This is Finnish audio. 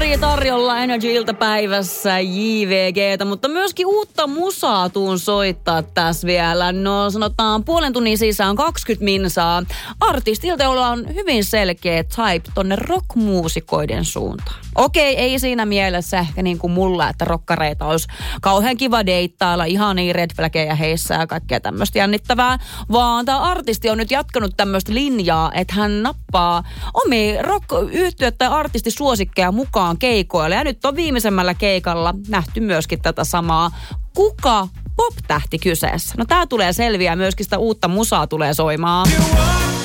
Pari tarjolla Energy-iltapäivässä JVGtä, mutta myöskin uutta musaa tuun soittaa tässä vielä. No sanotaan puolen tunnin sisään 20 minsaa. Artistilta, jolla on hyvin selkeä type tonne rockmuusikoiden suuntaan. Okei, ei siinä mielessä ehkä niin kuin mulla, että rokkareita olisi kauhean kiva deittailla, ihan niin red flaggeja heissä ja kaikkea tämmöistä jännittävää. Vaan tämä artisti on nyt jatkanut tämmöistä linjaa, että hän nappaa omia rock-yhtiöt tai artistisuosikkeja mukaan keikoille. Ja nyt on viimeisemmällä keikalla nähty myöskin tätä samaa. Kuka pop-tähti kyseessä? No tää tulee selviää, myöskin sitä uutta musaa tulee soimaan.